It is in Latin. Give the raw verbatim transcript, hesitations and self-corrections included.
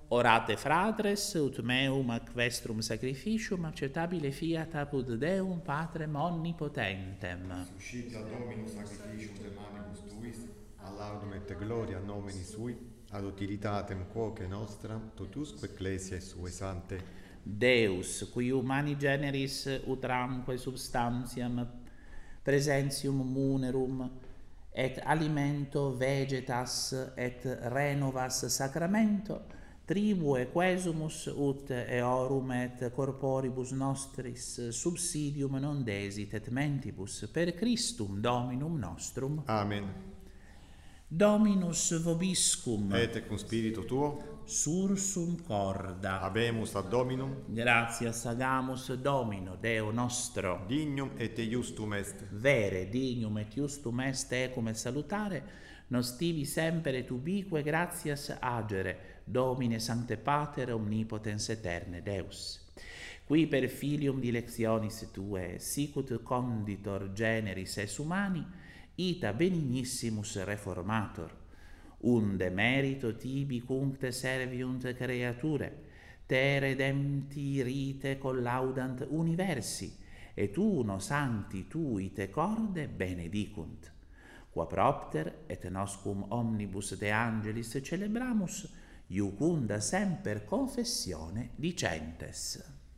Orate fratres, ut meum ac vestrum sacrificium acceptabile fiat apud Deum Patrem omnipotentem. Suscita Domino sacrificium de manibus tuis, a laudum et gloria nomini sui, ad utilitatem quoque nostra, totusque ecclesiae sue sante. Deus, qui humani generis utramque substantiam presentium munerum, et alimento vegetas et renovas sacramento, tribue quesumus ut eorum et corporibus nostris subsidium non desit et mentibus per Christum Dominum nostrum. Amen. Dominus vobiscum. Et cum spiritu tuo, sursum corda. habemus ad Dominum, Gratias agamus Domino, Deo nostro. dignum et iustum est. Vere, dignum et iustum est ecum et salutare, nos tibi semper et ubique gratias agere, Domine Sancte Pater omnipotens aeterne Deus. Qui per filium dilectionis Tue, sicut conditor generis es humani, ita benignissimus reformator, unde merito tibi cuncte serviunt creature, te redempti rite collaudant universi, et uno sancti tui te corde benedicunt. Qua propter et noscum omnibus de angelis celebramus, iucunda semper confessione dicentes.